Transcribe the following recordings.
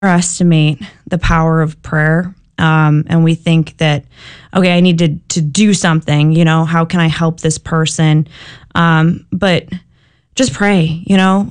underestimate the power of prayer. And we think that, okay, I need to do something, how can I help this person? But just pray,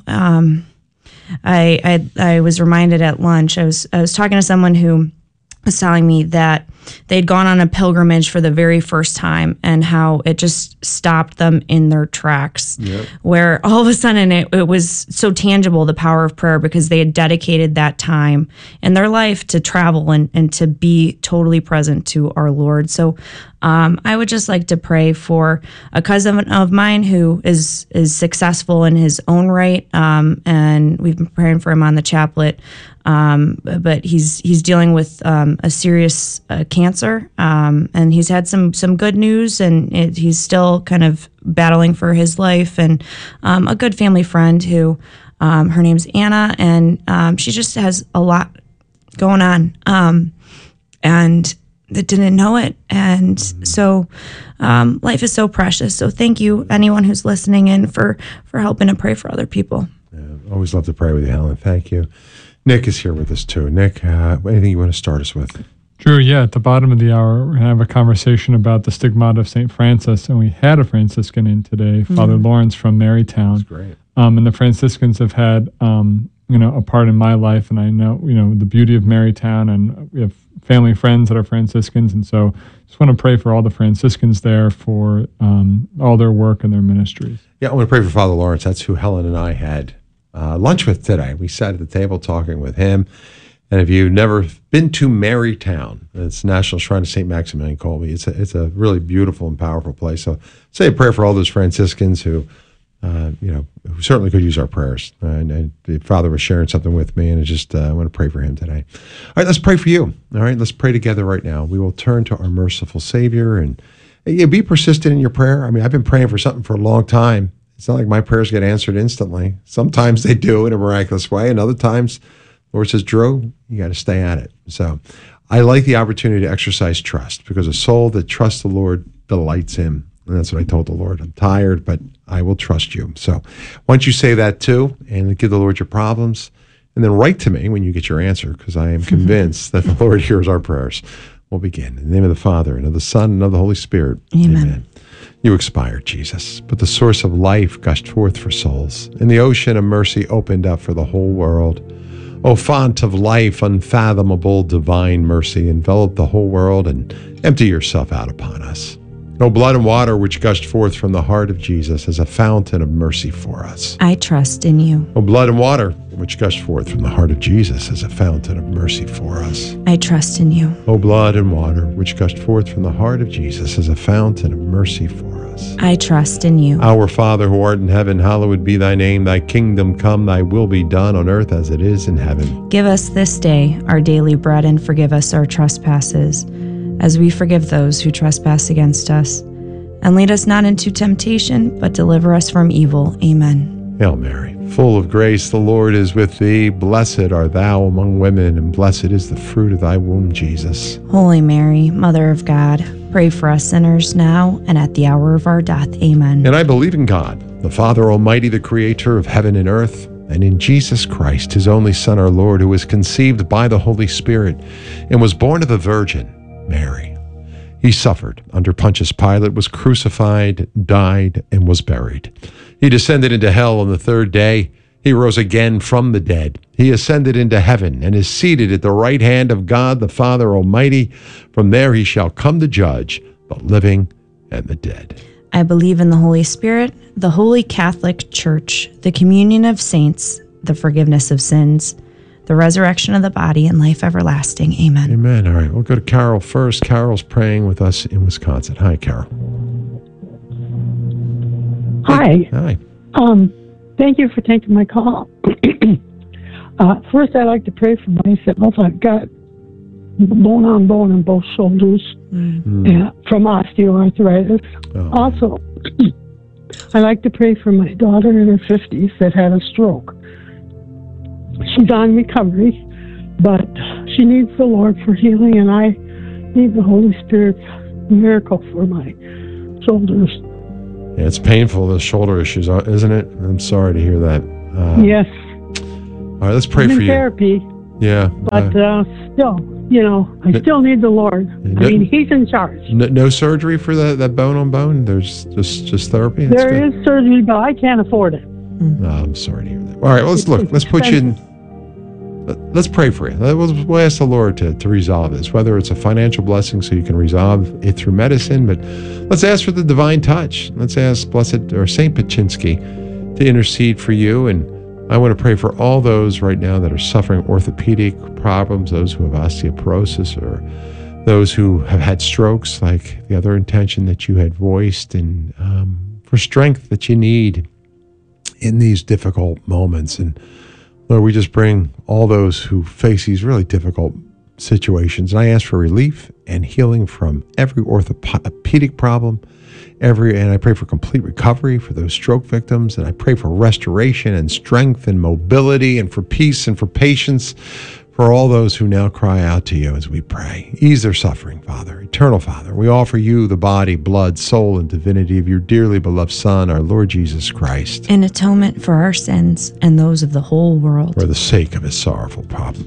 I was reminded at lunch, I was talking to someone who was telling me that they'd gone on a pilgrimage for the very first time and how it just stopped them in their tracks. Yep. Where all of a sudden it was so tangible, the power of prayer, because they had dedicated that time in their life to travel and to be totally present to our Lord. So I would just like to pray for a cousin of mine who is successful in his own right, and we've been praying for him on the chaplet. But he's dealing with a serious cancer, and he's had some good news, and he's still kind of battling for his life. And a good family friend who, her name's Anna, and she just has a lot going on, and that didn't know it. And so life is so precious. So thank you, anyone who's listening in, for helping to pray for other people. Yeah, always love to pray with you, Helen. Thank you. Nick is here with us too. Nick, anything you want to start us with? Drew, yeah, at the bottom of the hour, we're going to have a conversation about the stigmata of St. Francis, and we had a Franciscan in today, Father Lawrence from Marytown. That's great. And the Franciscans have had, a part in my life, and I know, the beauty of Marytown, and we have family friends that are Franciscans, and so just want to pray for all the Franciscans there for all their work and their ministries. Yeah, I want to pray for Father Lawrence. That's who Helen and I had lunch with today. We sat at the table talking with him. And if you've never been to Marytown, it's National Shrine of St. Maximilian Kolbe. It's a really beautiful and powerful place. So say a prayer for all those Franciscans who certainly could use our prayers. And the Father was sharing something with me, and I want to pray for him today. All right, let's pray for you. All right, let's pray together right now. We will turn to our merciful Savior, and be persistent in your prayer. I mean, I've been praying for something for a long time. It's not like my prayers get answered instantly. Sometimes they do in a miraculous way, and other times the Lord says, Drew, you got to stay at it. So I like the opportunity to exercise trust, because a soul that trusts the Lord delights him. And that's what I told the Lord. I'm tired, but I will trust you. So why don't you say that too, and give the Lord your problems, and then write to me when you get your answer, because I am convinced that the Lord hears our prayers. We'll begin. In the name of the Father, and of the Son, and of the Holy Spirit. Amen. You expired, Jesus, but the source of life gushed forth for souls, and the ocean of mercy opened up for the whole world. O font of life, unfathomable divine mercy, envelop the whole world and empty yourself out upon us. O blood and water which gushed forth from the heart of Jesus as a fountain of mercy for us. I trust in you. O blood and water which gushed forth from the heart of Jesus as a fountain of mercy for us. I trust in you. O blood and water which gushed forth from the heart of Jesus as a fountain of mercy for us. I trust in you. Our Father who art in heaven, hallowed be thy name. Thy kingdom come, thy will be done on earth as it is in heaven. Give us this day our daily bread, and forgive us our trespasses, as we forgive those who trespass against us. And lead us not into temptation, but deliver us from evil. Amen. Hail Mary, full of grace, the Lord is with thee. Blessed art thou among women, and blessed is the fruit of thy womb, Jesus. Holy Mary, Mother of God, pray for us sinners now and at the hour of our death. Amen. And I believe in God, the Father Almighty, the creator of heaven and earth, and in Jesus Christ, his only Son, our Lord, who was conceived by the Holy Spirit and was born of a virgin, Mary. He suffered under Pontius Pilate, was crucified, died, and was buried. He descended into hell on the third day. He rose again from the dead. He ascended into heaven and is seated at the right hand of God, the Father Almighty. From there he shall come to judge the living and the dead. I believe in the Holy Spirit, the Holy Catholic Church, the communion of saints, the forgiveness of sins, the resurrection of the body, and life everlasting. Amen. Amen. All right, we'll go to Carol first. Carol's praying with us in Wisconsin. Hi, Carol. Hi. Hi. Thank you for taking my call. First, I'd like to pray for myself. I've got bone on bone in both shoulders from osteoarthritis. Oh. Also, I like to pray for my daughter in her 50s that had a stroke. She's on recovery, but she needs the Lord for healing, and I need the Holy Spirit's miracle for my shoulders. Yeah, it's painful, the shoulder issues, isn't it? I'm sorry to hear that. Yes. All right, let's pray I'm for in you. therapy. Yeah. But still, I still need the Lord. I mean, He's in charge. No surgery for that bone on bone? There's just therapy? There is surgery, but I can't afford it. Oh, I'm sorry to hear that. All right, well, let's put you in. Let's pray for you. We'll ask the Lord to resolve this, whether it's a financial blessing so you can resolve it through medicine, but let's ask for the divine touch. Let's ask Blessed or Saint Paczynski to intercede for you. And I want to pray for all those right now that are suffering orthopedic problems, those who have osteoporosis, or those who have had strokes, like the other intention that you had voiced, and for strength that you need in these difficult moments. And Lord, we just bring all those who face these really difficult situations. And I ask for relief and healing from every orthopedic problem, and I pray for complete recovery for those stroke victims. And I pray for restoration and strength and mobility, and for peace and for patience for all those who now cry out to you as we pray. Ease their suffering, Father. Eternal Father, we offer you the body, blood, soul, and divinity of your dearly beloved Son, our Lord Jesus Christ, in atonement for our sins and those of the whole world. For the sake of his sorrowful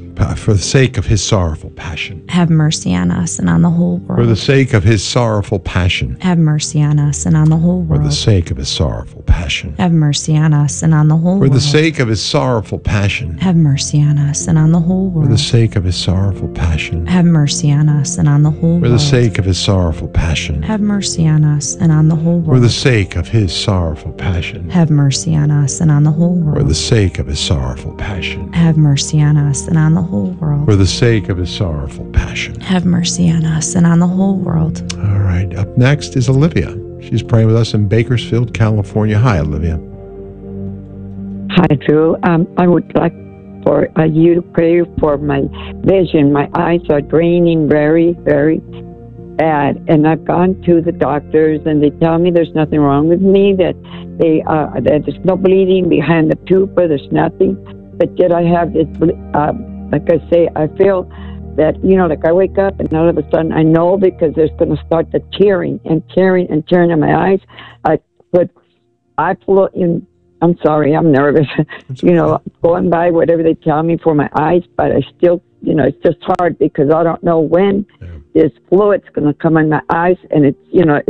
passion. Have mercy on us and on the whole world. For the sake of his sorrowful passion. Have mercy on us and on the whole world. For the sake of his sorrowful passion. Have mercy on us and on the whole world. For the sake of his sorrowful passion. Have mercy on us and on the whole world. For the sake of his sorrowful passion. Have mercy on us and on the whole world. For the sake of his sorrowful passion. Have mercy on us and on the whole world. For the sake of his sorrowful passion. Have mercy on us and on the whole world. For the sake of his sorrowful passion. Have mercy on us and on the whole world. For the sake of his sorrowful passion. Have mercy on us and on the whole world. All right. Up next is Olivia. She's praying with us in Bakersfield, California. Hi, Olivia. Hi, Drew. I would like for you to pray for my vision. My eyes are draining very, very bad, and I've gone to the doctors, and they tell me there's nothing wrong with me, that that there's no bleeding behind the pupa, there's nothing, but yet I have this, like I say, I feel that, like I wake up and all of a sudden I know, because there's going to start the tearing in my eyes. I'm sorry, I'm nervous, going by whatever they tell me for my eyes, but I still, it's just hard because I don't know when this fluid's going to come in my eyes, and it's,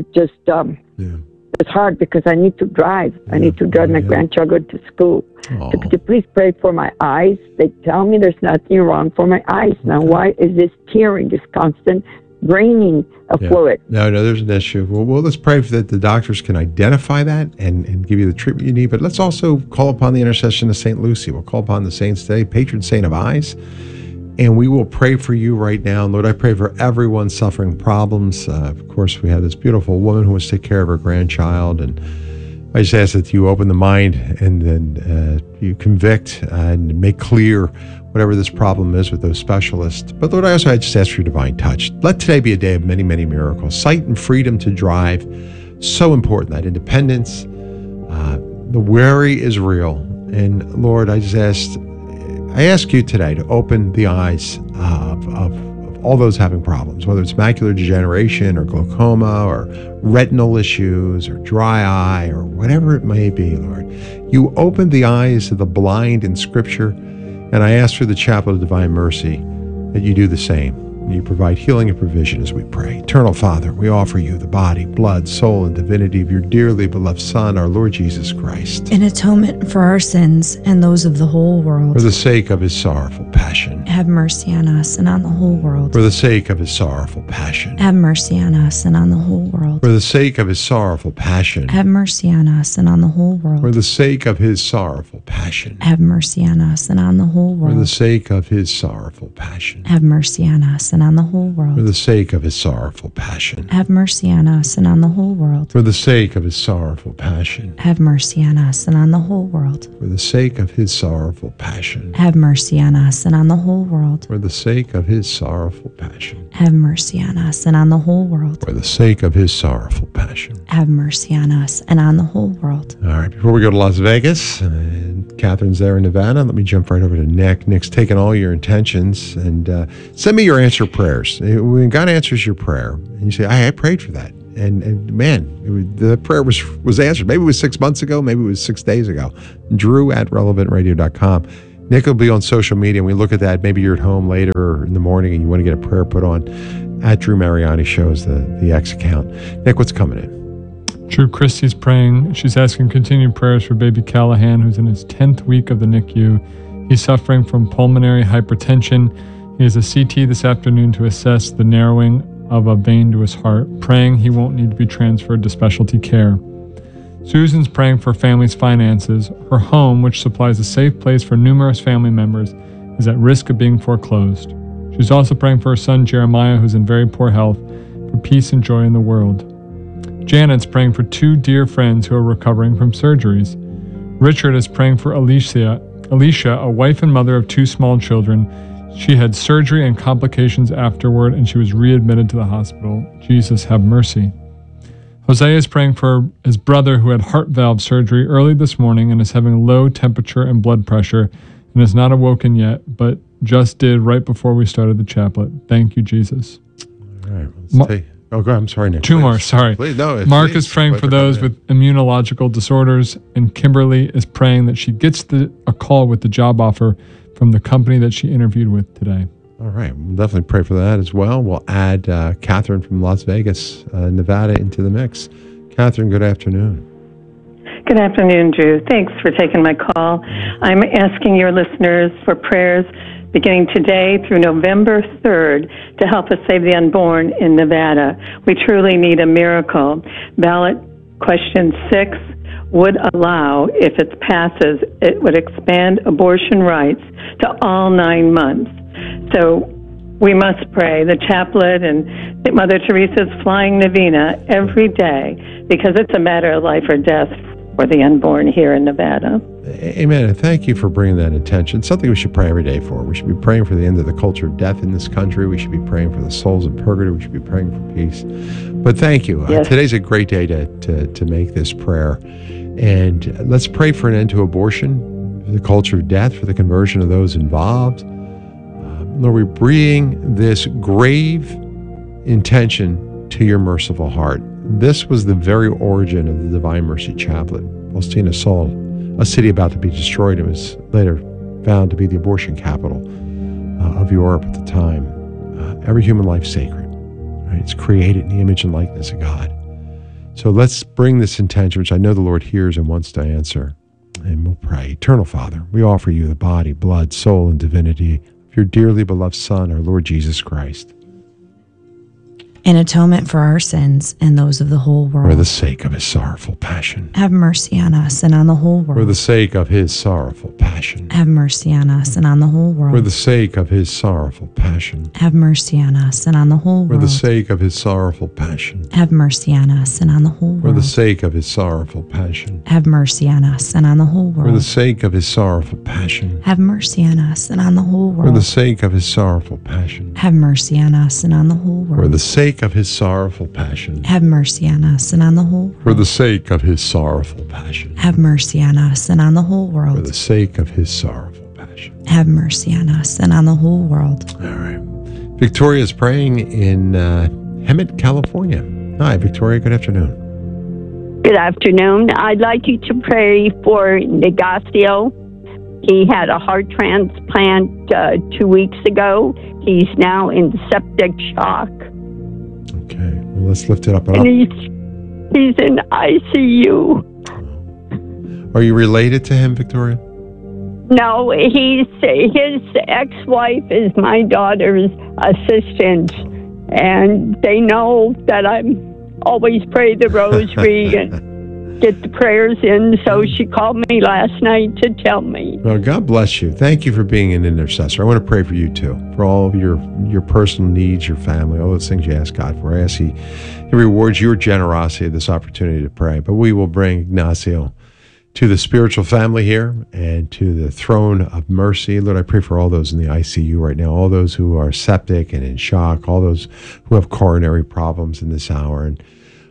it's hard because I need to drive. I need to drive my grandchildren to school. So could you please pray for my eyes? They tell me there's nothing wrong for my eyes. Now, why is this tearing, this constant draining of fluid? No, there's an issue. Well, let's pray that the doctors can identify that and give you the treatment you need. But let's also call upon the intercession of St. Lucy. We'll call upon the saints today, patron saint of eyes. And we will pray for you right now. Lord, I pray for everyone suffering problems. Of course, we have this beautiful woman who wants to take care of her grandchild. And I just ask that you open the mind, and then you convict and make clear whatever this problem is with those specialists. But Lord, I just ask for your divine touch. Let today be a day of many, many miracles. Sight and freedom to drive, so important. That independence, the worry is real. And Lord, I ask you today to open the eyes of all those having problems, whether it's macular degeneration or glaucoma or retinal issues or dry eye or whatever it may be, Lord. You open the eyes of the blind in Scripture, and I ask through the Chapel of Divine Mercy that you do the same. You provide healing and provision as we pray. Eternal Father, we offer you the body, blood, soul, and divinity of your dearly beloved Son, our Lord Jesus Christ, in atonement for our sins and those of the whole world. For the sake of his sorrowful passion. Have mercy on us and on the whole world. For the sake of his sorrowful passion. Have mercy on us and on the whole world. For the sake of his sorrowful passion. Have mercy on us and on the whole world. For the sake of his sorrowful passion. Have mercy on us and on the whole world. For the sake of his sorrowful passion. Have mercy on us and on the whole world. For the sake of his sorrowful passion. Have mercy on us and on the whole world. For the sake of his sorrowful passion. Have mercy on us and on the whole world. For the sake of his sorrowful passion. Have mercy on us and on the whole world. For the sake of his sorrowful passion. Have mercy on us and on the whole world. For the sake of his sorrowful passion. Have mercy on us and on the whole world. All right, before we go to Las Vegas, and Catherine's there in Nevada, let me jump right over to Nick. Nick's taking all your intentions, and send me your answer prayers. When God answers your prayer, and you say, I prayed for that. And man, the prayer was answered. Maybe it was 6 months ago. Maybe it was 6 days ago. Drew@relevantradio.com. Nick will be on social media, and we look at that. Maybe you're at home later or in the morning and you want to get a prayer put on. At Drew Mariani shows the X account. Nick, what's coming in? Drew, Christie's praying. She's asking continued prayers for baby Callahan, who's in his 10th week of the NICU. He's suffering from pulmonary hypertension. He has a CT this afternoon to assess the narrowing of a vein to his heart, praying he won't need to be transferred to specialty care. Susan's praying for family's finances. Her home, which supplies a safe place for numerous family members, is at risk of being foreclosed. She's also praying for her son Jeremiah, who's in very poor health, for peace and joy in the world. Janet's praying for two dear friends who are recovering from surgeries. Richard is praying for Alicia, a wife and mother of two small children. She had surgery and complications afterward, and she was readmitted to the hospital. Jesus, have mercy. Hosea is praying for his brother who had heart valve surgery early this morning and is having low temperature and blood pressure and is not awoken yet, but just did right before we started the chaplet. Thank you, Jesus. All right. Let's take. Oh, go ahead. I'm sorry, Nick. Two Please. more, sorry. Please, no, Mark please. is praying for those with immunological disorders, and Kimberly is praying that she gets a call with the job offer from the company that she interviewed with today. All right. We'll definitely pray for that as well. We'll add Catherine from Las Vegas, Nevada into the mix. Catherine, good afternoon. Good afternoon, Drew. Thanks for taking my call. I'm asking your listeners for prayers beginning today through November 3rd to help us save the unborn in Nevada. We truly need a miracle. Ballot question 6 would allow, if it passes, it would expand abortion rights to all 9 months. So we must pray. The chaplet and Mother Teresa's flying novena every day because it's a matter of life or death for the unborn here in Nevada. Amen. And thank you for bringing that attention. It's something we should pray every day for. We should be praying for the end of the culture of death in this country. We should be praying for the souls in purgatory. We should be praying for peace. But thank you. Yes. Today's a great day to make this prayer. And let's pray for an end to abortion, for the culture of death, for the conversion of those involved. Lord, we bring this grave intention to your merciful heart. This was the very origin of the Divine Mercy Chaplet. Faustina saw a city about to be destroyed and was later found to be the abortion capital of Europe at the time. Every human life sacred. Right? It's created in the image and likeness of God. So let's bring this intention, which I know the Lord hears and wants to answer. And we'll pray. Eternal Father, we offer you the body, blood, soul, and divinity of your dearly beloved Son, our Lord Jesus Christ. In atonement for our sins and those of the whole world. For the sake of his sorrowful passion. Have mercy on us and on the whole world. For the sake of his sorrowful passion. Have mercy on us and on the whole world. For the sake of his sorrowful passion. Have mercy on us and on the whole world. For the sake of his sorrowful passion. Have mercy on us and on the whole world. For the sake of his sorrowful passion. Have mercy on us and on the whole world. For the sake of his sorrowful passion. Have mercy on us and on the whole world. For the sake of his sorrowful passion. Have mercy on us and on the whole world. For the sake of his sorrowful passion. Have mercy on us and on the whole world. For the sake of his sorrowful passion. Have mercy on us and on the whole For world. the sake of his sorrowful passion. Have mercy on us and on the whole world. All right. Victoria is praying in Hemet, California. Hi, Victoria. Good afternoon. Good afternoon. I'd like you to pray for Negaccio. He had a heart transplant 2 weeks ago. He's now in septic shock. Okay. Well, let's lift it up. And he's in ICU. Are you related to him, Victoria? No, his ex-wife is my daughter's assistant, and they know that I'm always pray the rosary and get the prayers in, so she called me last night to tell me. Well, God bless you. Thank you for being an intercessor. I want to pray for you too, for all of your personal needs, your family, all those things you ask God for. I ask He rewards your generosity of this opportunity to pray. But we will bring Ignacio to the spiritual family here and to the throne of mercy. Lord, I pray for all those in the ICU right now, all those who are septic and in shock, all those who have coronary problems in this hour. And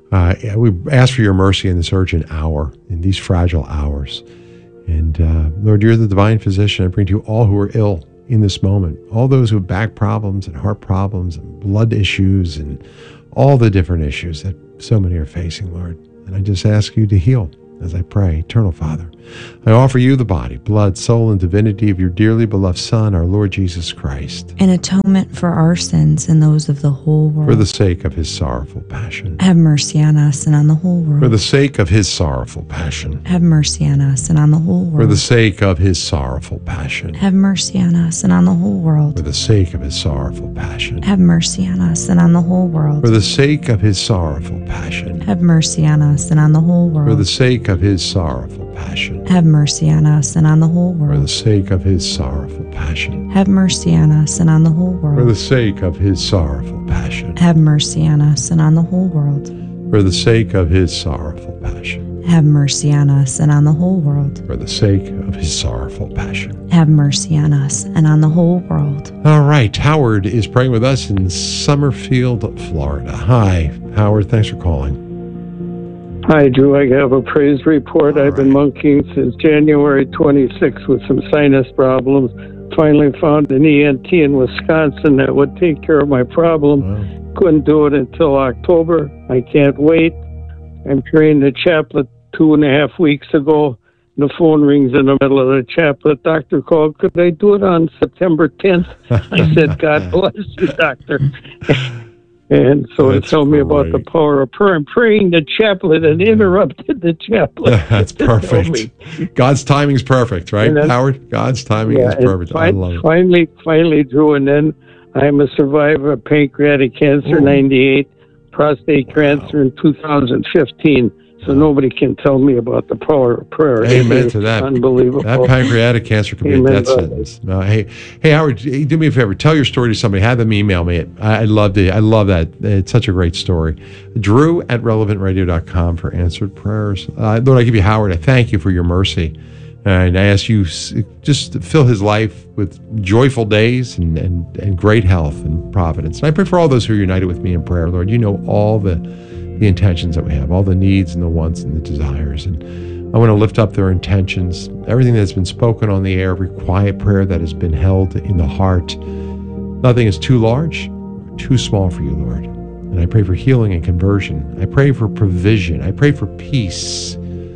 we ask for your mercy in this urgent hour, in these fragile hours. And Lord, you're the divine physician. I bring to you all who are ill in this moment, all those who have back problems and heart problems and blood issues and all the different issues that so many are facing, Lord. And I just ask you to heal as I pray. Eternal Father, I offer you the body, blood, soul, and divinity of your dearly beloved Son, our Lord Jesus Christ, in atonement for our sins and those of the whole world. for the sake of his sorrowful passion. Have mercy on us and on the whole world. For the sake of his sorrowful passion. Have mercy on us and on the whole world. For the sake of his sorrowful passion. Have mercy on us and on the whole world. For the sake of his sorrowful passion. Have mercy on us and on the whole world. For the sake of his sorrowful passion. Have mercy on us and on the whole For world. the sake of his sorrowful passion. Have mercy on us and on the whole For the world. sake of his sorrowful passion. Have mercy on us and on the whole For the world. sake of his sorrowful passion. Have mercy on us and on the whole world. For the sake of his sorrowful passion. Have mercy on us and on the whole world. For the sake of his sorrowful passion. Have mercy on us and on the whole world. All right, Howard is praying with us in Summerfield, Florida. Hi, Howard. Thanks for calling. Hi, Drew. I have a praise report. I've been monkeying since January 26th with some sinus problems. Finally found an ENT in Wisconsin that would take care of my problem. Wow. Couldn't do it until October. I can't wait. I'm trained a chaplet 2.5 weeks ago. The phone rings in the middle of the chaplet. Doctor called. Could I do it on September 10th? I said, God bless you, doctor. And so That's they told me about the great. power of prayer. I'm praying the chaplet and interrupted the chaplet. That's They told perfect. me. God's timing's perfect, right, And then- Howard? God's timing is and perfect. I love it. Finally, Drew, and then I'm a survivor of pancreatic cancer, 98, prostate cancer in 2015. So nobody can tell me about the power of prayer. Amen It's to that. Unbelievable. That pancreatic cancer could be a Amen, death brother. sentence. Hey, Howard, do me a favor. Tell your story to somebody. Have them email me. I love it. I love that. It's such a great story. Drew@relevantradio.com for answered prayers. Lord, I give you Howard. I thank you for your mercy. And I ask you just to fill his life with joyful days and great health and providence. And I pray for all those who are united with me in prayer, Lord. You know all the intentions that we have, all the needs and the wants and the desires. And I want to lift up their intentions, everything that's been spoken on the air, every quiet prayer that has been held in the heart. Nothing is too large or too small for you, Lord. And I pray for healing and conversion. I pray for provision. I pray for peace.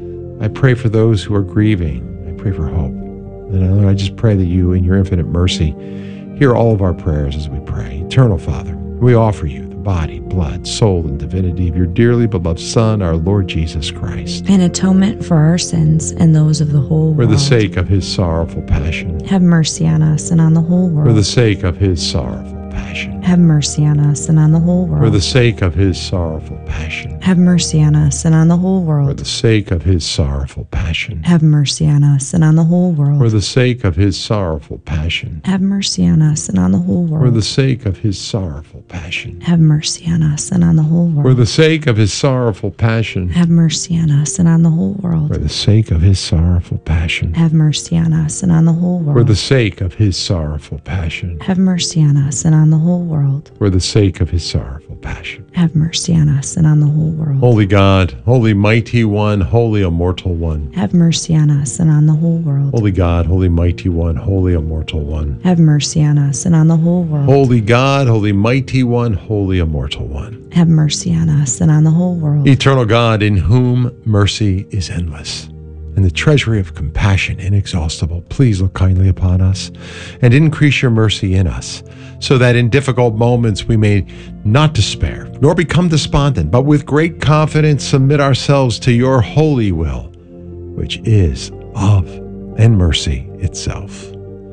I pray for those who are grieving. I pray for hope. And Lord, I just pray that you, in your infinite mercy, hear all of our prayers as we pray. Eternal Father, we offer you the body, blood, soul, and divinity of your dearly beloved Son, our Lord Jesus Christ, In atonement for our sins and those of the whole for world. the sake of his sorrowful passion. Have mercy on us and on the whole world. For the sake of his sorrowful passion. Have mercy on us and on the whole world. For the sake of his sorrowful passion. Have mercy on us and on the whole For world. the sake of his sorrowful passion. Have mercy on us and on the whole For world. the sake of his sorrowful passion. Have mercy on us and on the whole For world. the sake of his sorrowful passion. Have mercy on us and on the whole For world. the sake of his sorrowful passion. Have mercy on us and on the whole For world. the sake of his sorrowful passion. Have mercy on us and on the whole For world. the sake of his sorrowful passion. Have mercy on us and on the whole world. For the sake of his sorrowful passion. Have mercy on us and on the whole world. Holy God, holy mighty one, holy immortal one. Have mercy on us and on the whole world. Holy God, holy mighty one, holy immortal one. Have mercy on us and on the whole world. Holy God, holy mighty one, holy immortal one. Have mercy on us and on the whole world. Eternal God, in whom mercy is endless, and the treasury of compassion inexhaustible, please look kindly upon us and increase your mercy in us, so that in difficult moments we may not despair, nor become despondent, but with great confidence submit ourselves to your holy will, which is love and mercy itself.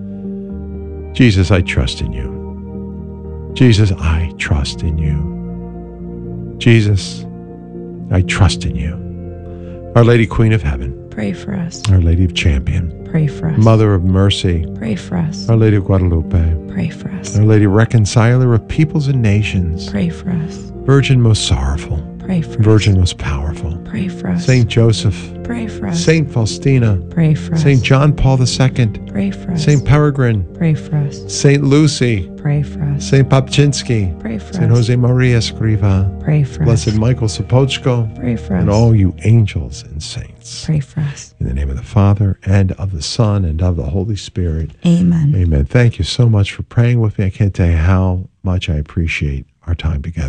Jesus, I trust in you. Jesus, I trust in you. Jesus, I trust in you. Our Lady Queen of Heaven, Pray for us. Our Lady of Champion, Pray for us. Mother of Mercy, Pray for us. Our Lady of Guadalupe, Pray for us. Our Lady Reconciler of peoples and nations, Pray for us. Virgin most sorrowful, Pray for us. Virgin most powerful, Pray for us. Saint Joseph, Pray for us. Saint Faustina, Pray for us. Saint John Paul II, Pray for us. Saint Peregrine, Pray for us. Saint Lucy, Pray for us. Saint Papczynski, Pray for Saint us. Jose Maria Escriva, Pray for Blessed us. Michael Sapochko, Pray for us. and all you angels and saints. Pray for us. In the name of the Father, and of the Son, and of the Holy Spirit. Amen. Amen. Thank you so much for praying with me. I can't tell you how much I appreciate our time together.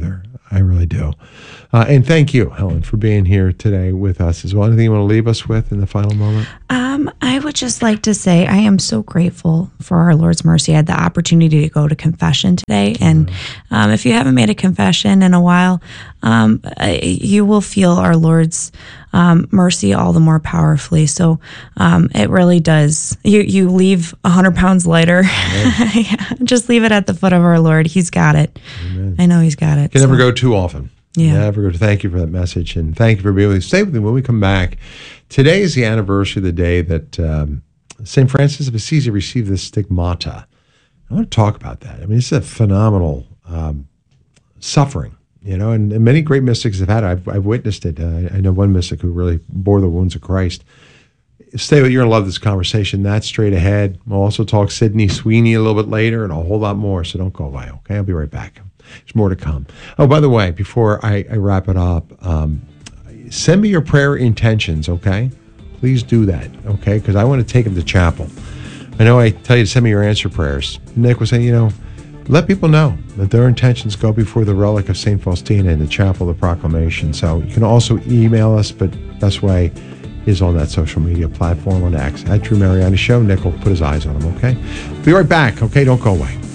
I really do. And thank you, Helen, for being here today with us as well. Anything you want to leave us with in the final moment? I would just like to say I am so grateful for our Lord's mercy. I had the opportunity to go to confession today. And if you haven't made a confession in a while, you will feel our Lord's mercy all the more powerfully. So it really does. You leave 100 pounds lighter. Just leave it at the foot of our Lord. He's got it. Amen. I know he's got it. Can never go too often. Yeah. Never go. Thank you for that message, and thank you for being with us. Stay with me when we come back. Today is the anniversary of the day that St. Francis of Assisi received the stigmata. I want to talk about that. I mean, it's a phenomenal suffering, and many great mystics have had it. I've witnessed it. I know one mystic who really bore the wounds of Christ. Stay with you. You're going to love this conversation. That's straight ahead. We'll also talk Sydney Sweeney a little bit later and a whole lot more, so don't go away, okay? I'll be right back. There's more to come. Oh, by the way, before I wrap it up, send me your prayer intentions, okay? Please do that, okay? Because I want to take them to chapel. I know I tell you to send me your answer prayers. Nick was saying, let people know that their intentions go before the relic of St. Faustina in the chapel of the proclamation. So you can also email us, but best way is on that social media platform on X, at Drew Mariani Show. Nick will put his eyes on him, okay? Be right back, okay? Don't go away.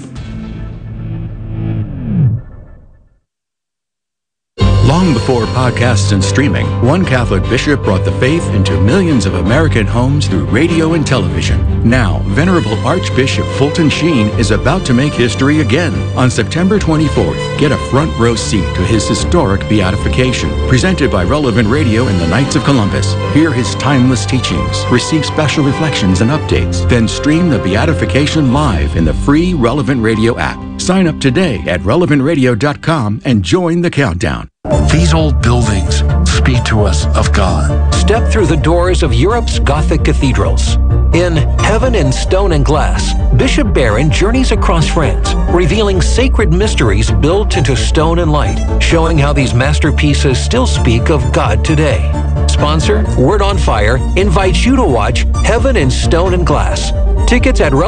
Long before podcasts and streaming, one Catholic bishop brought the faith into millions of American homes through radio and television. Now, Venerable Archbishop Fulton Sheen is about to make history again. On September 24th, get a front row seat to his historic beatification, presented by Relevant Radio and the Knights of Columbus. Hear his timeless teachings, receive special reflections and updates, then stream the beatification live in the free Relevant Radio app. Sign up today at relevantradio.com and join the countdown. These old buildings speak to us of God. Step through the doors of Europe's Gothic cathedrals. In Heaven in Stone and Glass, Bishop Barron journeys across France, revealing sacred mysteries built into stone and light, showing how these masterpieces still speak of God today. Sponsor, Word on Fire, invites you to watch Heaven in Stone and Glass. Tickets at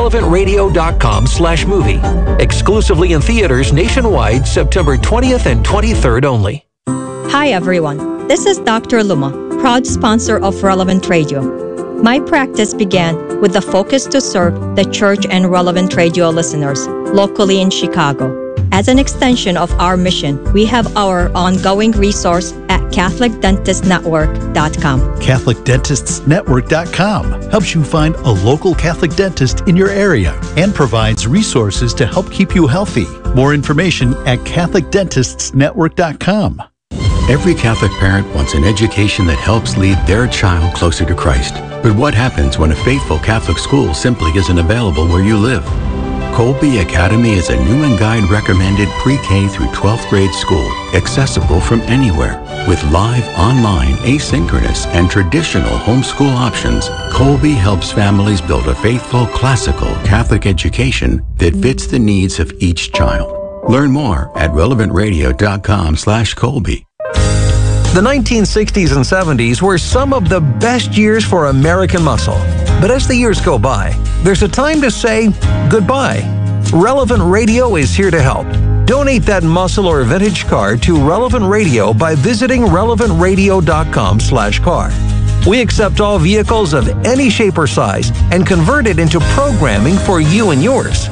relevantradio.com/movie. Exclusively in theaters nationwide, September 20th and 23rd only. Hi everyone, this is Dr. Luma, proud sponsor of Relevant Radio. My practice began with the focus to serve the church and Relevant Radio listeners locally in Chicago. As an extension of our mission, we have our ongoing resource at CatholicDentistNetwork.com. CatholicDentistsNetwork.com helps you find a local Catholic dentist in your area and provides resources to help keep you healthy. More information at CatholicDentistsNetwork.com. Every Catholic parent wants an education that helps lead their child closer to Christ. But what happens when a faithful Catholic school simply isn't available where you live? Colby Academy is a new and guide recommended pre-K through 12th grade school, accessible from anywhere. With live, online, asynchronous, and traditional homeschool options, Colby helps families build a faithful, classical Catholic education that fits the needs of each child. Learn more at relevantradio.com/Colby. The 1960s and 70s were some of the best years for American muscle. But as the years go by, there's a time to say goodbye. Relevant Radio is here to help. Donate that muscle or vintage car to Relevant Radio by visiting relevantradio.com/car. We accept all vehicles of any shape or size and convert it into programming for you and yours.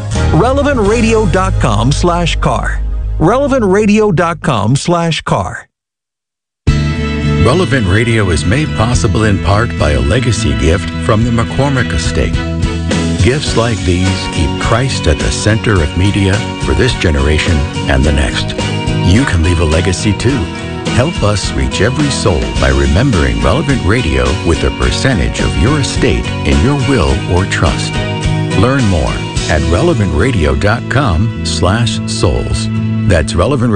relevantradio.com/car. relevantradio.com/car. Relevant Radio is made possible in part by a legacy gift from the McCormick Estate. Gifts like these keep Christ at the center of media for this generation and the next. You can leave a legacy too. Help us reach every soul by remembering Relevant Radio with a percentage of your estate in your will or trust. Learn more at relevantradio.com/souls. That's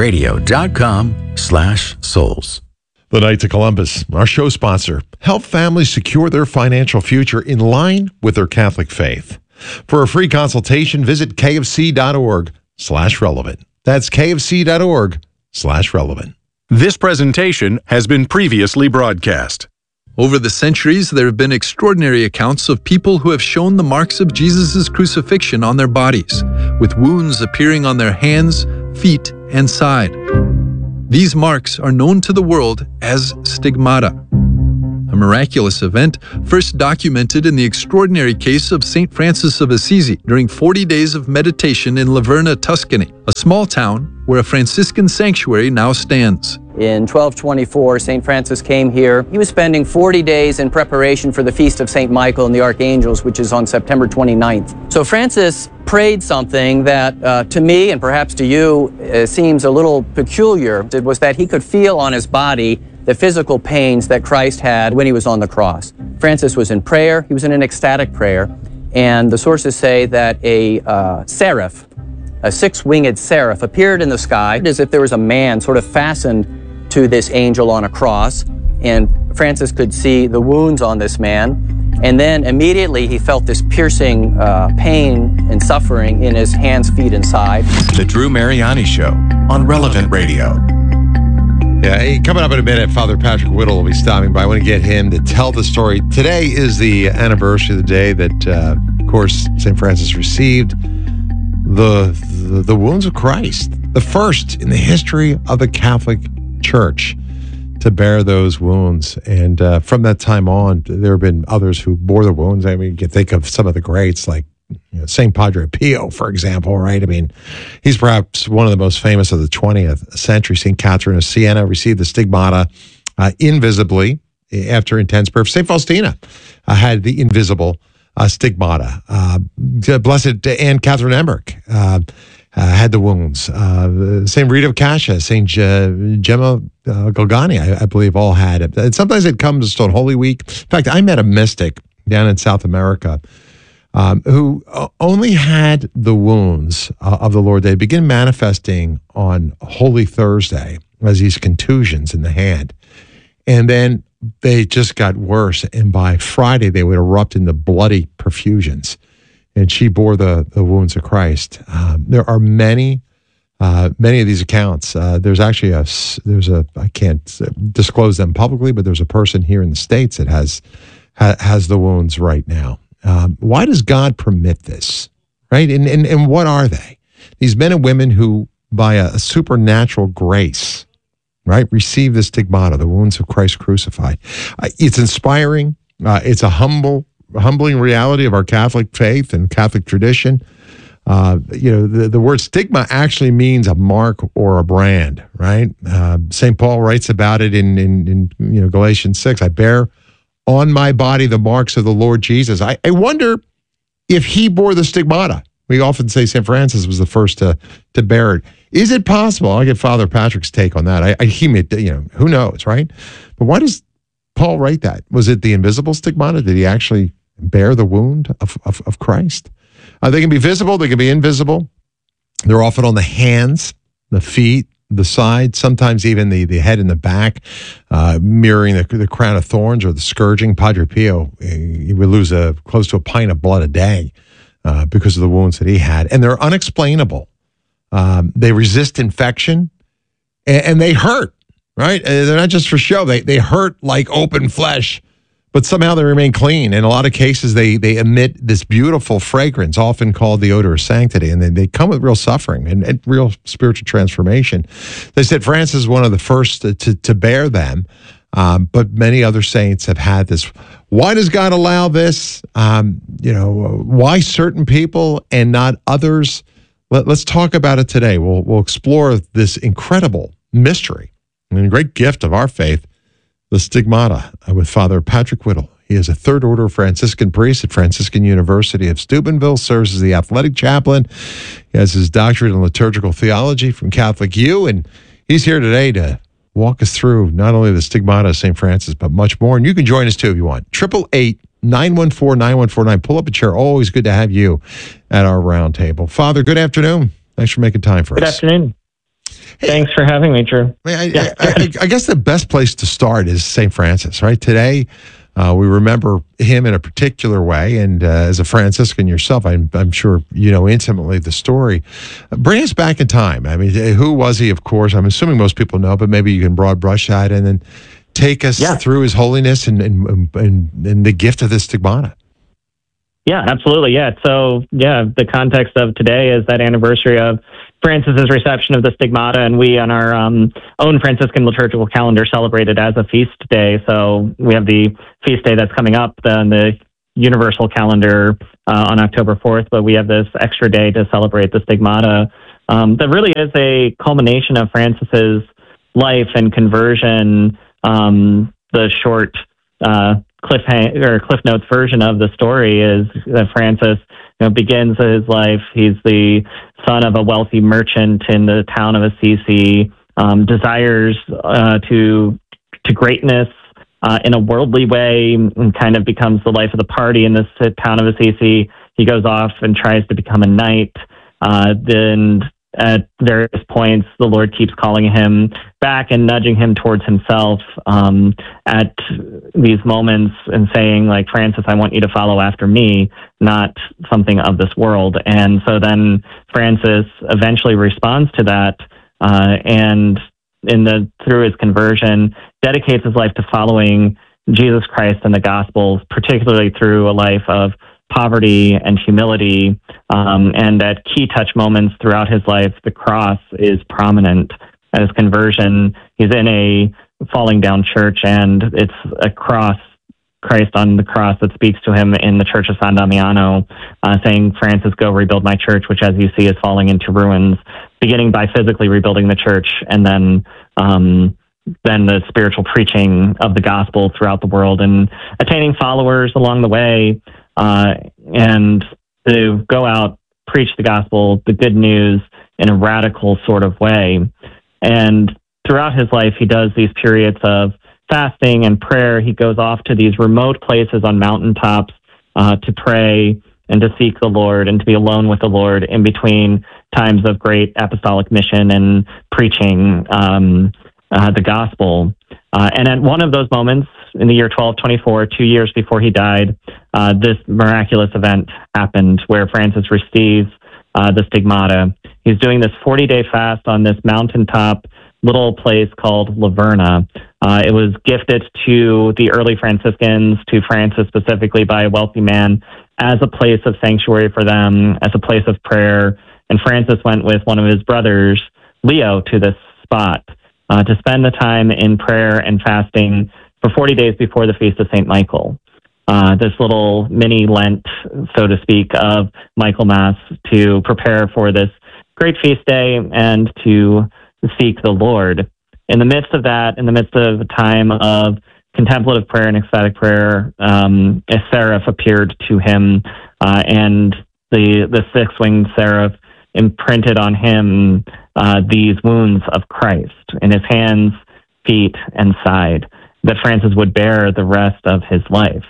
relevantradio.com/souls. The Knights of Columbus, our show sponsor, help families secure their financial future in line with their Catholic faith. For a free consultation, visit kfc.org/relevant. That's kfc.org/relevant. This presentation has been previously broadcast. Over the centuries, there have been extraordinary accounts of people who have shown the marks of Jesus' crucifixion on their bodies, with wounds appearing on their hands, feet, and side. These marks are known to the world as stigmata. A miraculous event first documented in the extraordinary case of St. Francis of Assisi during 40 days of meditation in Laverna, Tuscany, a small town where a Franciscan sanctuary now stands. In 1224, St. Francis came here. He was spending 40 days in preparation for the Feast of St. Michael and the Archangels, which is on September 29th. So Francis prayed something that to me and perhaps to you seems a little peculiar. It was that he could feel on his body the physical pains that Christ had when he was on the cross. Francis was in prayer. He was in an ecstatic prayer. And the sources say that a seraph, a six-winged seraph, appeared in the sky as if there was a man sort of fastened to this angel on a cross. And Francis could see the wounds on this man. And then immediately he felt this piercing pain and suffering in his hands, feet, and side. The Drew Mariani Show on Relevant Radio. Yeah, hey, coming up in a minute, Father Patrick Whittle will be stopping by. I want to get him to tell the story. Today is the anniversary of the day that, of course, St. Francis received the wounds of Christ, the first in the history of the Catholic Church to bear those wounds. And from that time on, there have been others who bore the wounds. I mean, you can think of some of the greats like St. Padre Pio, for example, right? I mean, he's perhaps one of the most famous of the 20th century. St. Catherine of Siena received the stigmata invisibly after intense prayer. St. Faustina had the invisible stigmata. Blessed Anne Catherine Emmerich had the wounds. St. Rita of Cascia, St. Gemma Galgani, I believe, all had it. And sometimes it comes on Holy Week. In fact, I met a mystic down in South America who only had the wounds of the Lord. They begin manifesting on Holy Thursday as these contusions in the hand. And then they just got worse. And by Friday, they would erupt into bloody perfusions. And she bore the wounds of Christ. There are many of these accounts. There's actually I can't disclose them publicly, but there's a person here in the States that has the wounds right now. Why does God permit this, right? And what are they? These men and women who, by a supernatural grace, right, receive the stigmata, the wounds of Christ crucified. It's inspiring. It's a humbling reality of our Catholic faith and Catholic tradition. The word stigma actually means a mark or a brand, right? St. Paul writes about it in Galatians 6. I bear on my body the marks of the Lord Jesus. I wonder if he bore the stigmata. We often say St. Francis was the first to bear it. Is it possible? I'll get Father Patrick's take on that. Who knows, right? But why does Paul write that? Was it the invisible stigmata? Did he actually bear the wound of Christ? They can be visible. They can be invisible. They're often on the hands, the feet, the side, sometimes even the head and the back, mirroring the crown of thorns or the scourging. Padre Pio, he would lose close to a pint of blood a day because of the wounds that he had. And they're unexplainable. They resist infection, and they hurt, right? They're not just for show. They hurt like open flesh, but somehow they remain clean. In a lot of cases, they emit this beautiful fragrance, often called the odor of sanctity, and they come with real suffering and real spiritual transformation. They said Francis is one of the first to bear them, but many other saints have had this. Why does God allow this? Why certain people and not others? Let's talk about it today. We'll explore this incredible mystery and great gift of our faith, the stigmata, with Father Patrick Whittle. He is a third order Franciscan priest at Franciscan University of Steubenville, serves as the athletic chaplain. He has his doctorate in liturgical theology from Catholic U, and he's here today to walk us through not only the stigmata of St. Francis, but much more. And you can join us too if you want. 888-914-9149. Pull up a chair. Always good to have you at our round table. Father, good afternoon. Thanks for making time for us. Good afternoon. Thanks for having me, Drew. I guess the best place to start is St. Francis, right? Today, we remember him in a particular way, and as a Franciscan yourself, I'm sure you know intimately the story. Bring us back in time. I mean, who was he, of course? I'm assuming most people know, but maybe you can broad brush that and then take us through his holiness and the gift of the stigmata. Yeah, absolutely. Yeah. So, the context of today is that anniversary of Francis's reception of the Stigmata, and we on our own Franciscan liturgical calendar celebrate it as a feast day. So we have the feast day that's coming up, then the universal calendar on October 4th, but we have this extra day to celebrate the Stigmata. That really is a culmination of Francis's life and conversion. The short Cliff Notes version of the story is that Francis begins his life. He's the son of a wealthy merchant in the town of Assisi, desires to greatness in a worldly way, and kind of becomes the life of the party in this town of Assisi. He goes off and tries to become a knight. Then at various points, the Lord keeps calling him back and nudging him towards himself at these moments and saying, like, Francis, I want you to follow after me, not something of this world. And so then Francis eventually responds to that and through his conversion, dedicates his life to following Jesus Christ and the Gospels, particularly through a life of poverty and humility. And at key touch moments throughout his life, the cross is prominent. At his conversion, he's in a falling down church, and it's a cross, Christ on the cross, that speaks to him in the church of San Damiano, saying, Francis, go rebuild my church, which, as you see, is falling into ruins, beginning by physically rebuilding the church, and then the spiritual preaching of the gospel throughout the world and attaining followers along the way, and to go out, preach the gospel, the good news, in a radical sort of way. And throughout his life, he does these periods of fasting and prayer. He goes off to these remote places on mountaintops to pray and to seek the Lord and to be alone with the Lord in between times of great apostolic mission and preaching the gospel. And at one of those moments in the year 1224, 2 years before he died, this miraculous event happened where Francis receives the Stigmata. He's doing this 40-day fast on this mountaintop little place called Laverna. It was gifted to the early Franciscans, to Francis specifically, by a wealthy man as a place of sanctuary for them, as a place of prayer. And Francis went with one of his brothers, Leo, to this spot to spend the time in prayer and fasting for 40 days before the Feast of St. Michael. This little mini Lent, so to speak, of Michaelmas to prepare for this great feast day and to seek the Lord. In the midst of that, in the midst of a time of contemplative prayer and ecstatic prayer, a seraph appeared to him, and the six-winged seraph imprinted on him these wounds of Christ in his hands, feet, and side, that Francis would bear the rest of his life.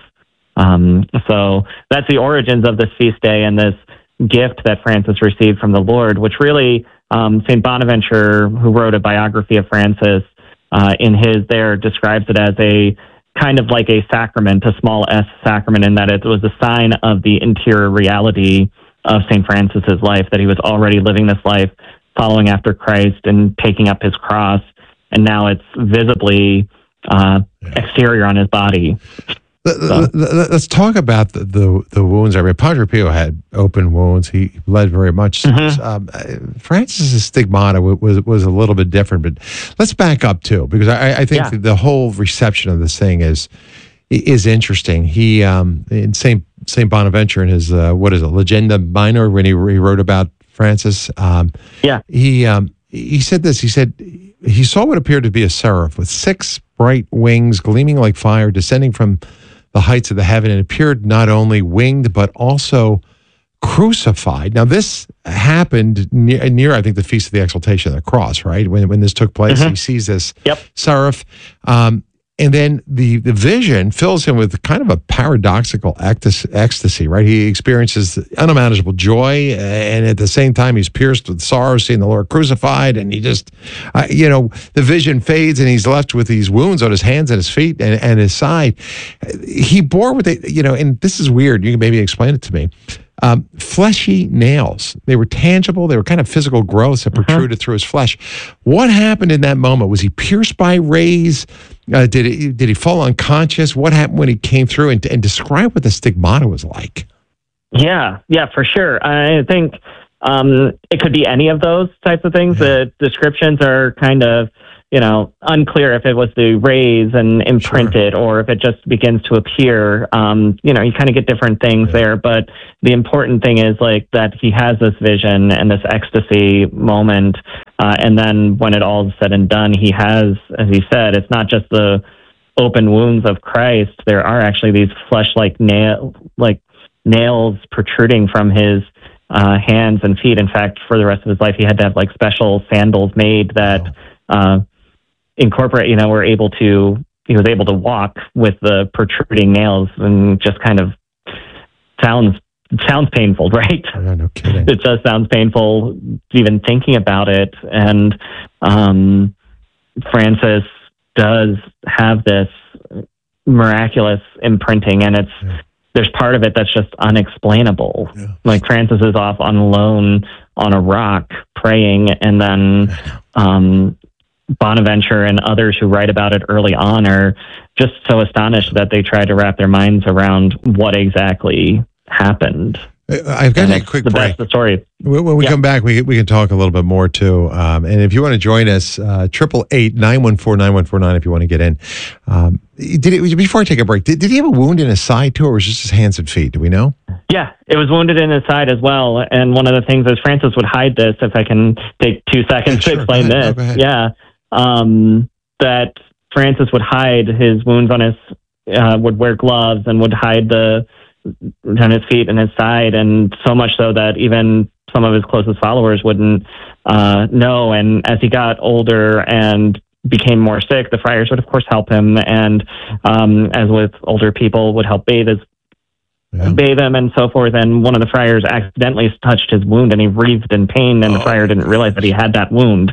So that's the origins of this feast day and this gift that Francis received from the Lord, which really St. Bonaventure, who wrote a biography of Francis, in his there describes it as a kind of like a sacrament, a small s sacrament, in that it was a sign of the interior reality of St. Francis's life, that he was already living this life, following after Christ and taking up his cross, and now it's visibly exterior on his body. Let's talk about the wounds. I mean, Padre Pio had open wounds. He bled very much. Francis's Stigmata was a little bit different, but let's back up too, because I think the whole reception of this thing is interesting. He in Saint Bonaventure in his Legenda Minor, when he wrote about Francis, he said this. He said he saw what appeared to be a seraph with 6 bright wings gleaming like fire, descending from the heights of the heaven, and appeared not only winged but also crucified. Now, this happened near I think, the Feast of the Exaltation of the Cross, right? When this took place, he sees this seraph. And then the vision fills him with kind of a paradoxical ecstasy, right? He experiences unmanageable joy, and at the same time, he's pierced with sorrow, seeing the Lord crucified, and he just, the vision fades, and he's left with these wounds on his hands and his feet and his side. He bore with it, and this is weird. You can maybe explain it to me. Fleshy nails. They were tangible. They were kind of physical growths that protruded through his flesh. What happened in that moment? Was he pierced by rays? Did he fall unconscious? What happened when he came through? And describe what the Stigmata was like. Yeah, for sure. I think it could be any of those types of things. The descriptions are kind of, unclear if it was the raise and imprinted or if it just begins to appear. You kind of get different things there, but the important thing is like that he has this vision and this ecstasy moment. And then when it all is said and done, he has, as he said, it's not just the open wounds of Christ. There are actually these flesh-like nails protruding from his hands and feet. In fact, for the rest of his life, he had to have like special sandals made that incorporate, he was able to walk with the protruding nails, and just kind of sounds painful, right? Yeah, no kidding. It just sounds painful even thinking about it. And Francis does have this miraculous imprinting, and there's part of it that's just unexplainable. Yeah. Like Francis is off on alone on a rock praying, and then Bonaventure and others who write about it early on are just so astonished that they try to wrap their minds around what exactly happened. I've got a quick break. That's the story. When we come back, we can talk a little bit more too. And if you want to join us, 888-914-9149 if you want to get in. Before I take a break, did he have a wound in his side too, or was it just his hands and feet? Do we know? Yeah, it was wounded in his side as well. And one of the things is Francis would hide this, if I can take 2 seconds to explain this. That Francis would hide his wounds on his, would wear gloves and would hide on his feet and his side, and so much so that even some of his closest followers wouldn't know. And as he got older and became more sick, the friars would of course help him, and as with older people, would help bathe him and so forth. And one of the friars accidentally touched his wound, and he writhed in pain, and the friar didn't realize that he had that wound.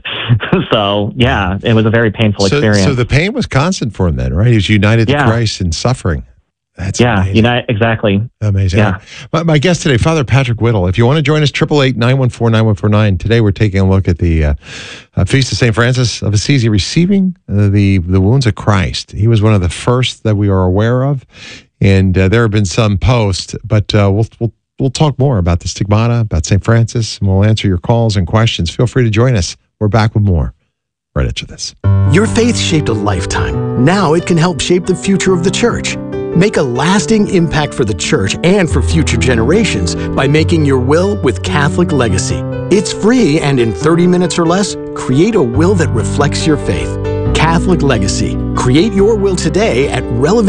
So yeah, it was a very painful experience. So the pain was constant for him then, right? He was united to Christ in suffering. That's amazing. Exactly. Amazing. Yeah. My guest today, Father Patrick Whittle. If you want to join us, 888-914-9149. Today we're taking a look at the Feast of St. Francis of Assisi receiving the wounds of Christ. He was one of the first that we are aware of, and there have been some posts, but we'll talk more about the stigmata, about St. Francis, and we'll answer your calls and questions. Feel free to join us. We're back with more right after this. Your faith shaped a lifetime. Now it can help shape the future of the church. Make a lasting impact for the church and for future generations by making your will with Catholic Legacy. It's free, and in 30 minutes or less, create a will that reflects your faith. Catholic Legacy. Create your will today at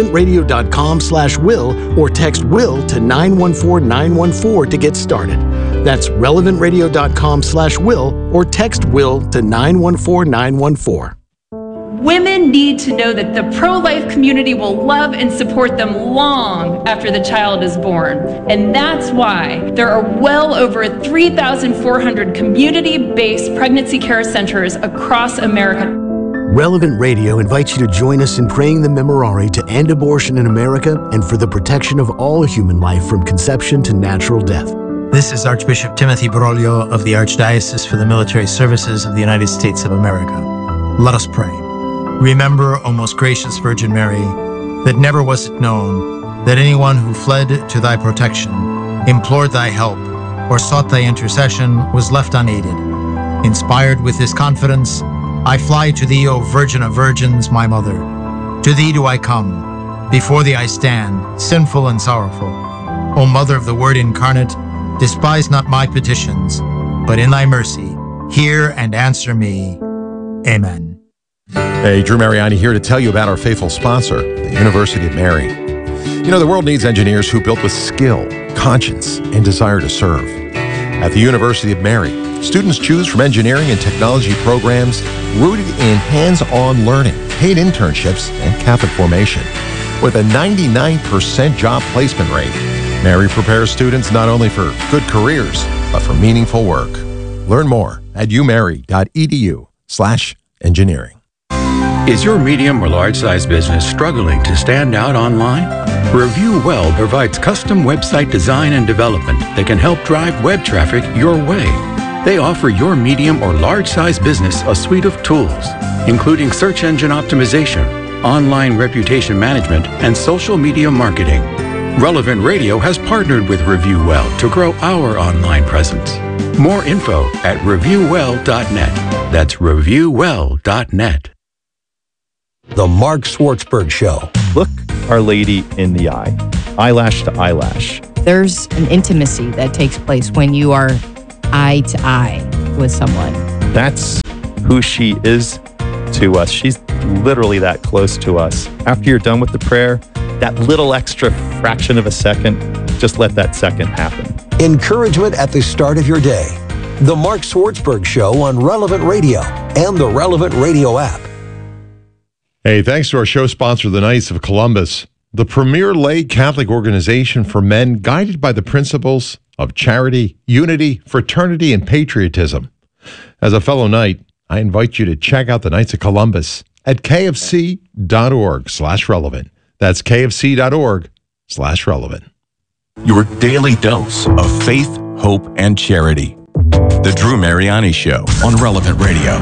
relevantradio.com/will or text WILL to 914-914 to get started. That's relevantradio.com/will or text WILL to 914-914. Women need to know that the pro-life community will love and support them long after the child is born. And that's why there are well over 3,400 community-based pregnancy care centers across America. Relevant Radio invites you to join us in praying the Memorare to end abortion in America and for the protection of all human life from conception to natural death. This is Archbishop Timothy Broglio of the Archdiocese for the Military Services of the United States of America. Let us pray. Remember, O most gracious Virgin Mary, that never was it known that anyone who fled to thy protection, implored thy help, or sought thy intercession was left unaided. Inspired with this confidence, I fly to thee, O Virgin of Virgins, my Mother. To thee do I come. Before thee I stand, sinful and sorrowful. O Mother of the Word incarnate, despise not my petitions, but in thy mercy, hear and answer me. Amen. Hey, Drew Mariani here to tell you about our faithful sponsor, the University of Mary. You know, the world needs engineers who built with skill, conscience, and desire to serve. At the University of Mary, students choose from engineering and technology programs rooted in hands-on learning, paid internships, and Catholic formation. With a 99% job placement rate, Mary prepares students not only for good careers, but for meaningful work. Learn more at umary.edu/engineering. Is your medium or large-size business struggling to stand out online? Review Well provides custom website design and development that can help drive web traffic your way. They offer your medium or large-size business a suite of tools, including search engine optimization, online reputation management, and social media marketing. Relevant Radio has partnered with Review Well to grow our online presence. More info at reviewwell.net. That's reviewwell.net. The Mark Schwartzberg Show. Look Our Lady in the eye, eyelash to eyelash. There's an intimacy that takes place when you are eye to eye with someone. That's who she is to us. She's literally that close to us. After you're done with the prayer, that little extra fraction of a second, just let that second happen. Encouragement at the start of your day. The Mark Schwartzberg Show on Relevant Radio and the Relevant Radio app. Hey, thanks to our show sponsor, the Knights of Columbus, the premier lay Catholic organization for men guided by the principles of charity, unity, fraternity, and patriotism. As a fellow Knight, I invite you to check out the Knights of Columbus at kfc.org/relevant. That's kfc.org/relevant. Your daily dose of faith, hope, and charity. The Drew Mariani Show on Relevant Radio.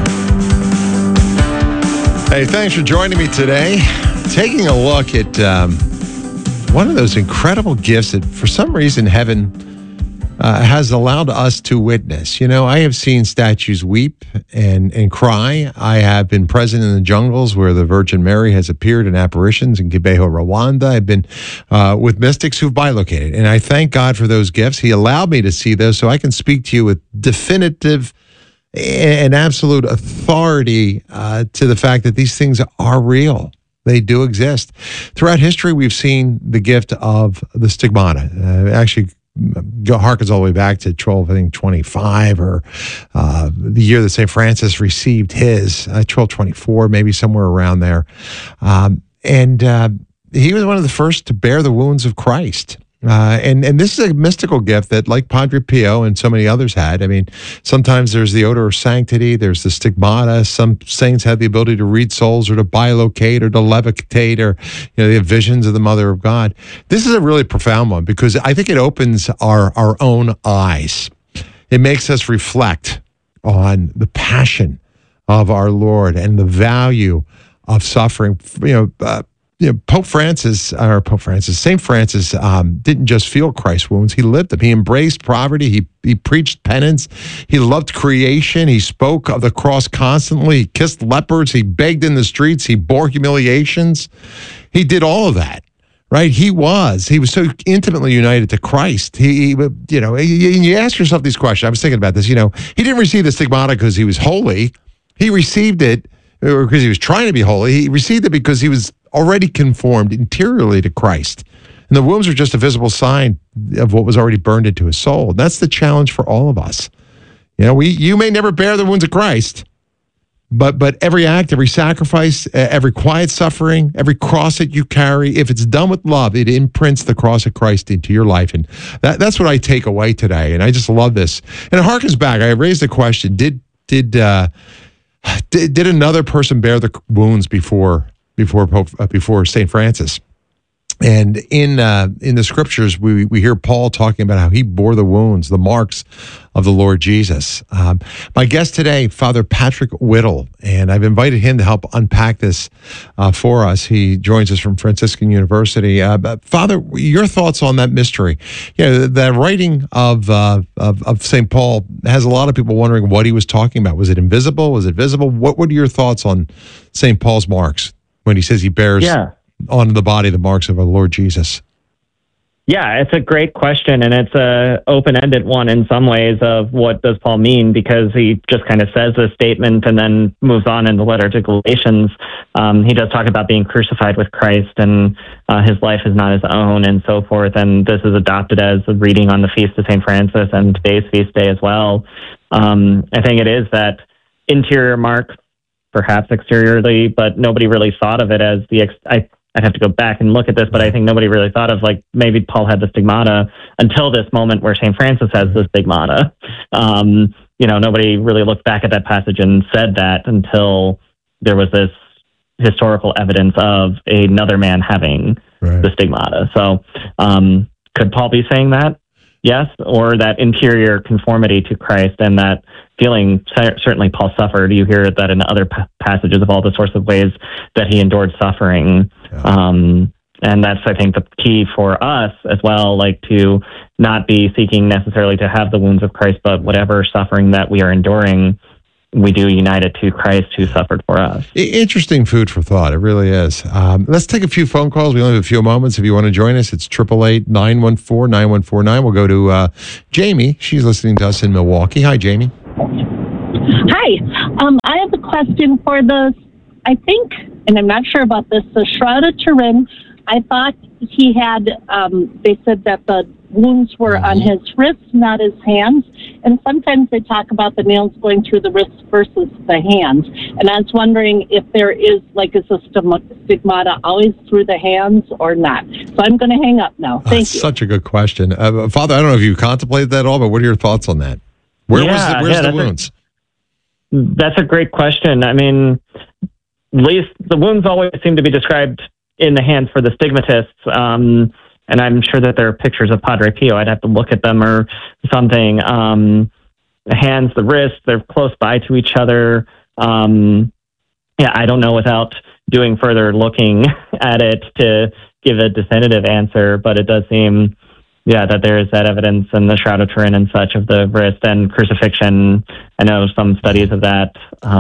Hey, thanks for joining me today. Taking a look at one of those incredible gifts that for some reason heaven has allowed us to witness. You know, I have seen statues weep and cry. I have been present in the jungles where the Virgin Mary has appeared in apparitions in Kibeho, Rwanda. I've been with mystics who've bilocated, and I thank God for those gifts. He allowed me to see those so I can speak to you with definitive and absolute authority to the fact that these things are real. They do exist. Throughout history, we've seen the gift of the stigmata. Actually, harkens all the way back to 1225, or the year that St. Francis received his, 1224, maybe somewhere around there. And he was one of the first to bear the wounds of Christ. And this is a mystical gift that, like Padre Pio and so many others had. I mean, sometimes there's the odor of sanctity, there's the stigmata. Some saints have the ability to read souls or to bilocate or to levitate, or they have visions of the Mother of God. This is a really profound one because I think it opens our own eyes. It makes us reflect on the passion of our Lord and the value of suffering. St. Francis didn't just feel Christ's wounds, he lived them. He embraced poverty, he preached penance, he loved creation, he spoke of the cross constantly, he kissed lepers, he begged in the streets, he bore humiliations. He did all of that, right? He was so intimately united to Christ. You ask yourself these questions. I was thinking about this, he didn't receive the stigmata because he was holy. He received it because he was trying to be holy. He received it because he was already conformed interiorly to Christ. And the wounds are just a visible sign of what was already burned into his soul. That's the challenge for all of us. You may never bear the wounds of Christ, but every act, every sacrifice, every quiet suffering, every cross that you carry, if it's done with love, it imprints the cross of Christ into your life. And that's what I take away today. And I just love this. And it harkens back. I raised the question, did another person bear the wounds before St. Francis? And in the scriptures, we hear Paul talking about how he bore the wounds, the marks of the Lord Jesus. My guest today, Father Patrick Whittle, and I've invited him to help unpack this for us. He joins us from Franciscan University. Father, your thoughts on that mystery? The writing of St. Paul has a lot of people wondering what he was talking about. Was it invisible? Was it visible? What are your thoughts on St. Paul's marks when he says he bears on the body the marks of our Lord Jesus? Yeah, it's a great question, and it's a open-ended one in some ways of what does Paul mean, because he just kind of says a statement and then moves on in the letter to Galatians. He does talk about being crucified with Christ, and his life is not his own, and so forth, and this is adopted as a reading on the Feast of St. Francis and today's feast day as well. I think it is that interior mark, perhaps exteriorly, but nobody really thought of it as I'd have to go back and look at this, but I think nobody really thought of, like, maybe Paul had the stigmata until this moment where St. Francis has the stigmata. Nobody really looked back at that passage and said that until there was this historical evidence of another man having the stigmata. So could Paul be saying that? Yes, or that interior conformity to Christ and that feeling. Certainly Paul suffered. You hear that in other passages of all the sorts of ways that he endured suffering. And that's, I think, the key for us as well, like to not be seeking necessarily to have the wounds of Christ, but whatever suffering that we are enduring, we do unite it to Christ who suffered for us. Interesting food for thought. It really is. Let's take a few phone calls. We only have a few moments. If you want to join us, it's 888-914-9149. We'll go to Jamie. She's listening to us in Milwaukee. Hi, Jamie. Hi. I have a question for I think, and I'm not sure about this, the Shroud of Turin. I thought he had, they said that the wounds were on his wrists, not his hands. And sometimes they talk about the nails going through the wrists versus the hands. And I was wondering if there is, is a stigmata always through the hands or not? So I'm going to hang up now. Thank you. Such a good question. Father, I don't know if you contemplated that at all, but what are your thoughts on that? Where's the wounds? That's a great question. I mean, at least the wounds always seem to be described in the hands for the stigmatists. And I'm sure that there are pictures of Padre Pio. I'd have to look at them or something. The hands, the wrists, they're close by to each other. I don't know without doing further looking at it to give a definitive answer, but it does seem, that there is that evidence in the Shroud of Turin and such of the wrist and crucifixion. I know some studies of that.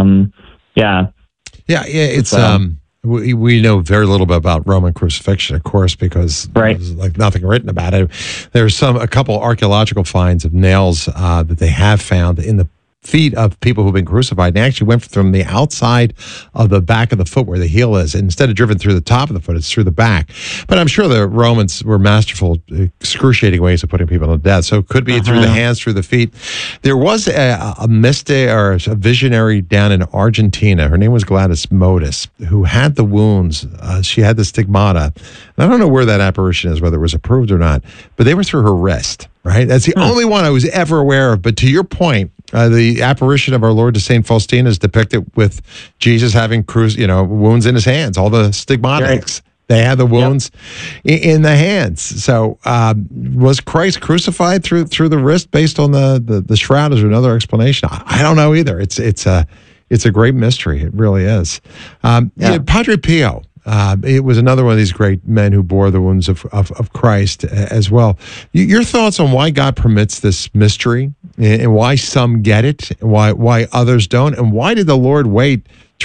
It's we know very little bit about Roman crucifixion, of course, because there's nothing written about it. There's a couple archaeological finds of nails that they have found in the feet of people who've been crucified, and they actually went from the outside of the back of the foot where the heel is, and instead of driven through the top of the foot, it's through the back. But I'm sure the Romans were masterful, excruciating ways of putting people to death. So it could be through the hands, through the feet. There was a mystic or a visionary down in Argentina. Her name was Gladys Modis, who had the wounds. She had the stigmata. And I don't know where that apparition is, whether it was approved or not, but they were through her wrist. Right? That's the only one I was ever aware of. But to your point, the apparition of our Lord to St. Faustina is depicted with Jesus having wounds in his hands, all the stigmatics. Right. They had the wounds in the hands. So was Christ crucified through the wrist based on the shroud? Is there another explanation? I don't know either. It's a great mystery. It really is. Padre Pio. It was another one of these great men who bore the wounds of Christ as well. Your thoughts on why God permits this mystery and why some get it, why others don't, and why did the Lord wait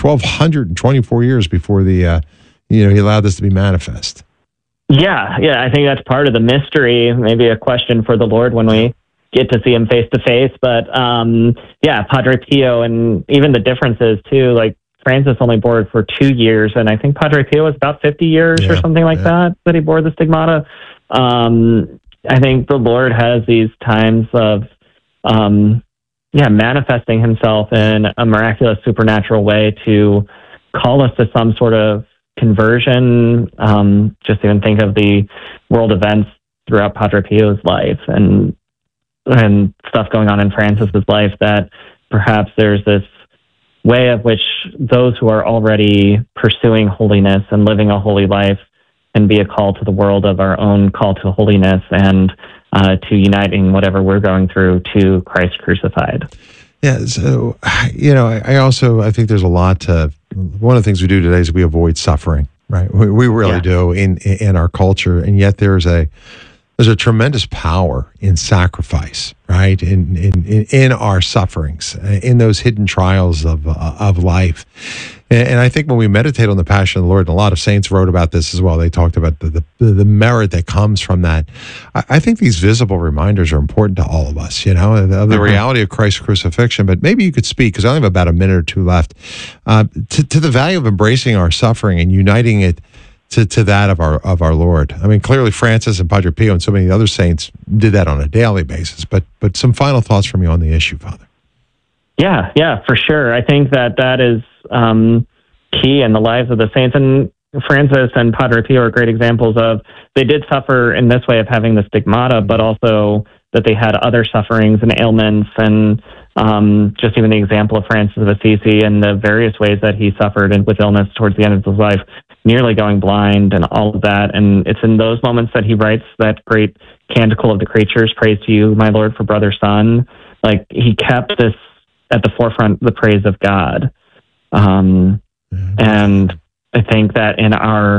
1,224 years before he allowed this to be manifest? Yeah, I think that's part of the mystery. Maybe a question for the Lord when we get to see him face to face. But Padre Pio, and even the differences too, like Francis only bore it for 2 years, and I think Padre Pio was about 50 years or something like that he bore the stigmata. I think the Lord has these times of manifesting himself in a miraculous supernatural way to call us to some sort of conversion. Just even think of the world events throughout Padre Pio's life and stuff going on in Francis's life, that perhaps there's this way of which those who are already pursuing holiness and living a holy life can be a call to the world of our own call to holiness and to uniting whatever we're going through to Christ crucified. Yeah, so, I think there's a lot to, one of the things we do today is we avoid suffering, right? We really do in our culture, and yet there's a tremendous power in sacrifice, right? In our sufferings, in those hidden trials of life. And I think when we meditate on the Passion of the Lord, and a lot of saints wrote about this as well, they talked about the merit that comes from that. I think these visible reminders are important to all of us, of the reality of Christ's crucifixion. But maybe you could speak, because I only have about a minute or two left, to the value of embracing our suffering and uniting it to that of our Lord. I mean, clearly Francis and Padre Pio and so many other saints did that on a daily basis. But some final thoughts from you on the issue, Father. Yeah, for sure. I think that is key in the lives of the saints. And Francis and Padre Pio are great examples of, they did suffer in this way of having the stigmata, but also that they had other sufferings and ailments, and just even the example of Francis of Assisi and the various ways that he suffered with illness towards the end of his life, nearly going blind and all of that. And it's in those moments that he writes that great Canticle of the Creatures, praise to you, my Lord, for brother Son. Like, he kept this at the forefront, the praise of God. And I think that in our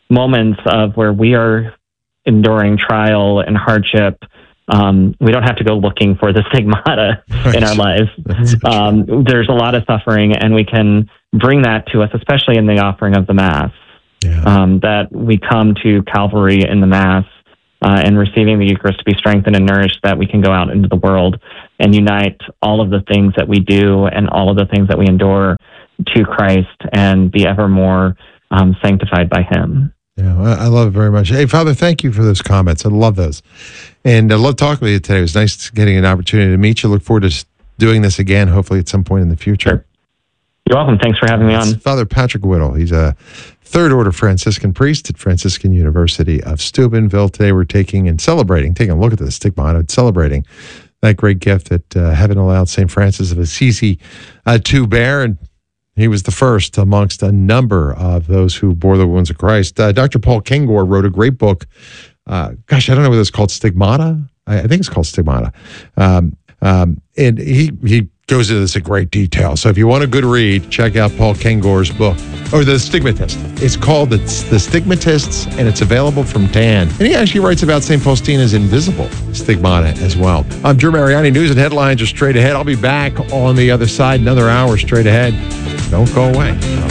moments of where we are enduring trial and hardship, we don't have to go looking for the stigmata in our lives. There's a lot of suffering, and we can bring that to us, especially in the offering of the Mass. That we come to Calvary in the Mass and receiving the Eucharist to be strengthened and nourished, that we can go out into the world and unite all of the things that we do and all of the things that we endure to Christ and be ever more sanctified by Him. Yeah, I love it very much. Hey, Father, thank you for those comments. I love those. And I love talking with you today. It was nice getting an opportunity to meet you. Look forward to doing this again, hopefully at some point in the future. Sure. You're welcome. Thanks for having me on. Father Patrick Whittle. He's a Third Order Franciscan priest at Franciscan University of Steubenville. Today we're taking a look at the stigmata, celebrating that great gift that heaven allowed St. Francis of Assisi to bear. And he was the first amongst a number of those who bore the wounds of Christ. Dr. Paul Kengor wrote a great book. I don't know whether it's called Stigmata. I think it's called Stigmata. And he goes into this in great detail. So if you want a good read, check out Paul Kengor's book, or The Stigmatist. It's called The Stigmatists, and it's available from Dan. And he actually writes about St. Faustina's invisible stigmata as well. I'm Drew Mariani. News and headlines are straight ahead. I'll be back on the other side, another hour straight ahead. Don't go away.